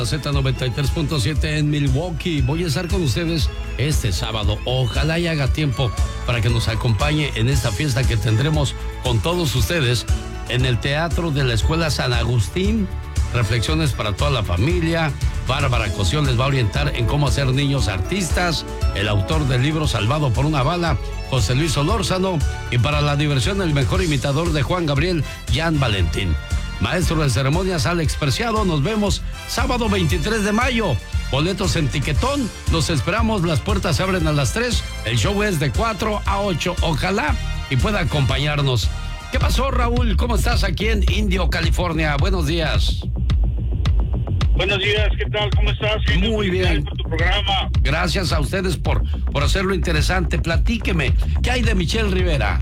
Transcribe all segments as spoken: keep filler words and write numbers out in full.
Z noventa y tres punto siete en Milwaukee. Voy a estar con ustedes este sábado. Ojalá y haga tiempo para que nos acompañe en esta fiesta que tendremos con todos ustedes en el Teatro de la Escuela San Agustín. Reflexiones para toda la familia. Bárbara Cosío les va a orientar en cómo hacer niños artistas. El autor del libro Salvado por una bala, José Luis Solórzano. Y para la diversión, el mejor imitador de Juan Gabriel, Jan Valentín. Maestro de ceremonias, Alex Preciado. Nos vemos sábado veintitrés de mayo. Boletos en Tiquetón. Los esperamos. Las puertas se abren a las tres. El show es de cuatro a ocho. Ojalá y pueda acompañarnos. ¿Qué pasó, Raúl? ¿Cómo estás aquí en Indio, California? Buenos días. Buenos días, ¿qué tal? ¿Cómo estás? Muy bien. Por tu programa. Gracias a ustedes por, por hacerlo interesante. Platíqueme, ¿qué hay de Michelle Rivera?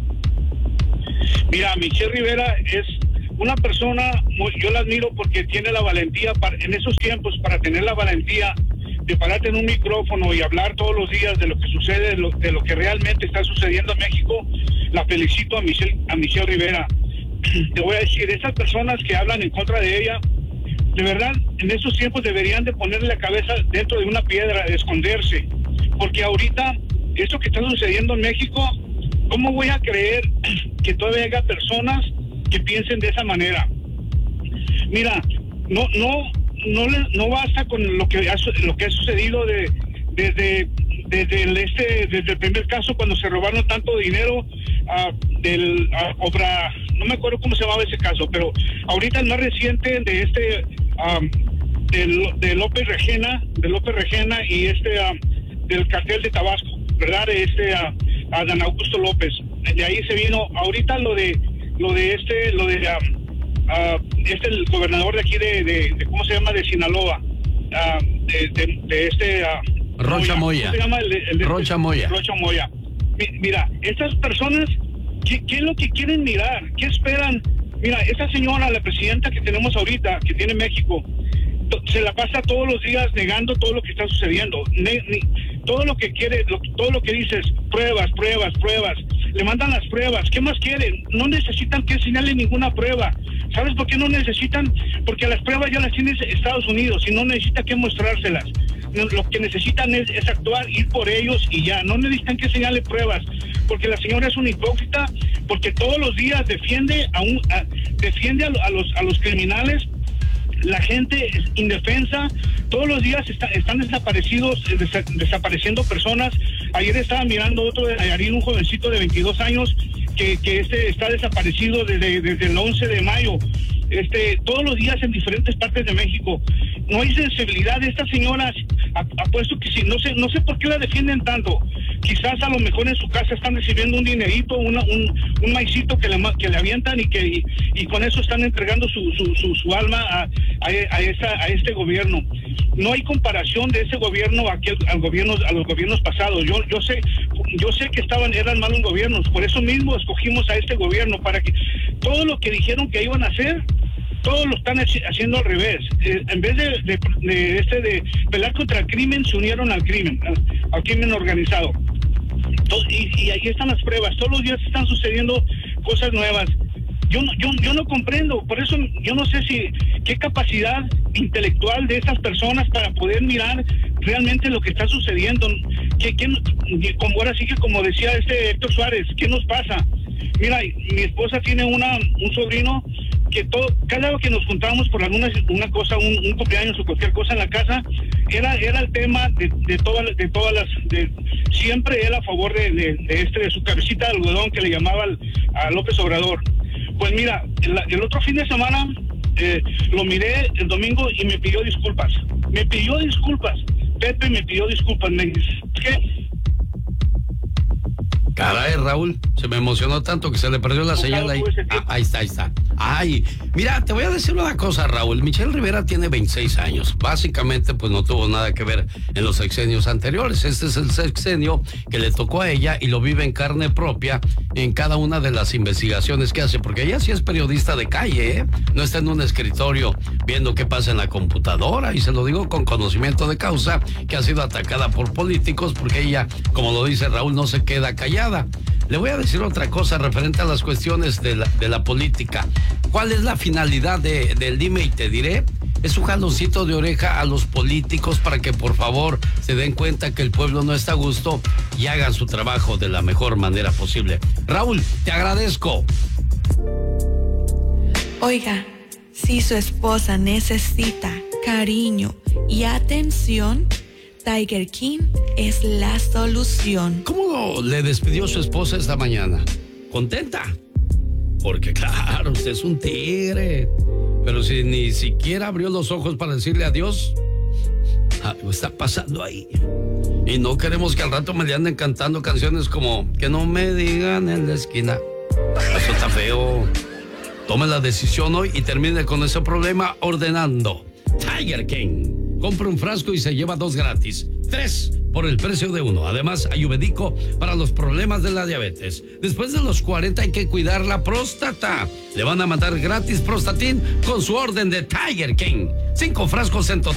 Mira, Michelle Rivera es una persona, muy, yo la admiro porque tiene la valentía, para, en esos tiempos, para tener la valentía de pararte en un micrófono y hablar todos los días de lo que sucede, de lo, de lo que realmente está sucediendo en México. La felicito a Michelle, a Michelle Rivera. Te voy a decir, esas personas que hablan en contra de ella, de verdad, en estos tiempos deberían de ponerle la cabeza dentro de una piedra, de esconderse. Porque ahorita, esto que está sucediendo en México, ¿cómo voy a creer que todavía haya personas que piensen de esa manera? Mira, no no no no basta con lo que ha, lo que ha sucedido de, desde desde el este desde el primer caso cuando se robaron tanto dinero uh, del uh, obra, no me acuerdo cómo se llamaba ese caso, pero ahorita el más reciente de este um, de, de López Regena, de López Regena y este um, del cartel de Tabasco, ¿verdad? Este uh, a Dan Augusto López. De ahí se vino ahorita lo de lo de este lo de um, uh, este el gobernador de aquí de, de, de ¿cómo se llama? De Sinaloa, uh, de, de, de este uh, Rocha Moya. ¿Cómo se llama? El, el, el, Rocha Moya. Rocha Moya. Mira, estas personas, ¿qué, ¿qué es lo que quieren mirar? ¿Qué esperan? Mira, esta señora, la presidenta que tenemos ahorita, que tiene México, se la pasa todos los días negando todo lo que está sucediendo. Ne, ne, todo lo que quiere, lo, todo lo que dices, pruebas, pruebas, pruebas. Le mandan las pruebas. ¿Qué más quieren? No necesitan que señalen ninguna prueba. ¿Sabes por qué no necesitan? Porque las pruebas ya las tiene Estados Unidos y no necesita que mostrárselas. Lo que necesitan es, es actuar, ir por ellos y ya. No necesitan que señale pruebas, porque la señora es una hipócrita, porque todos los días defiende a un a, defiende a, a los a los criminales. La gente es indefensa, todos los días está, están desaparecidos, des, desapareciendo personas. Ayer estaba mirando otro de Nayarit, un jovencito de veintidós años, que, que este está desaparecido desde, desde el once de mayo. Este, todos los días en diferentes partes de México. No hay sensibilidad de estas señoras. Apuesto que sí, no sé, no sé por qué la defienden tanto. Quizás a lo mejor en su casa están recibiendo un dinerito, una, un, un maicito que le, que le avientan y que y, y con eso están entregando su, su, su, su alma a, a, a, esa, a este gobierno. No hay comparación de ese gobierno a, aquel, al gobierno, a los gobiernos pasados. Yo, yo sé, yo sé que estaban, eran malos gobiernos, por eso mismo escogimos a este gobierno, para que todo lo que dijeron que iban a hacer, todos lo están haciendo al revés. Eh, en vez de, de, de, este, de pelear contra el crimen, se unieron al crimen, al, al crimen organizado. Todo, y, y ahí están las pruebas. Todos los días están sucediendo cosas nuevas. Yo, yo, yo no comprendo, por eso yo no sé si qué capacidad intelectual de estas personas para poder mirar realmente lo que está sucediendo. Que, que, como ahora sí que como decía este Héctor Suárez, ¿qué nos pasa? Mira, mi esposa tiene una un sobrino que todo, cada vez que nos juntábamos por alguna una cosa, un, un cumpleaños o cualquier cosa en la casa, era era el tema de, de todas de todas las de, siempre él a favor de, de, de este de su cabecita de algodón que le llamaba al, a López Obrador. Pues mira, el, el otro fin de semana eh, lo miré el domingo y me pidió disculpas. Me pidió disculpas. Pepe me pidió disculpas. Me dice, ¿qué? Caray, Raúl, se me emocionó tanto que se le perdió la señal ahí. Ah, ahí está, ahí está. Ay, mira, te voy a decir una cosa, Raúl. Michelle Rivera tiene veintiséis años. Básicamente, pues no tuvo nada que ver en los sexenios anteriores. Este es el sexenio que le tocó a ella y lo vive en carne propia en cada una de las investigaciones que hace. Porque ella sí es periodista de calle, ¿eh? No está en un escritorio viendo qué pasa en la computadora. Y se lo digo con conocimiento de causa, que ha sido atacada por políticos porque ella, como lo dice Raúl, no se queda callada. Le voy a decir otra cosa referente a las cuestiones de la, de la política. ¿Cuál es la finalidad de, del dime y te diré? es un jaloncito de oreja a los políticos para que por favor se den cuenta que el pueblo no está a gusto y hagan su trabajo de la mejor manera posible. Raúl, te agradezco. Oiga, si su esposa necesita cariño y atención, Tiger King es la solución. ¿Cómo le despidió su esposa esta mañana? ¿Contenta? Porque claro, usted es un tigre. Pero si ni siquiera abrió los ojos para decirle adiós, algo está pasando ahí. Y no queremos que al rato me le anden cantando canciones como que no me digan en la esquina. Eso está feo. Tome la decisión hoy y termine con ese problema ordenando. Tiger King. Compre un frasco y se lleva dos gratis. Tres por el precio de uno. Además, ayurvédico para los problemas de la diabetes. Después de los cuarenta hay que cuidar la próstata. Le van a mandar gratis Prostatin con su orden de Tiger King. Cinco frascos en total.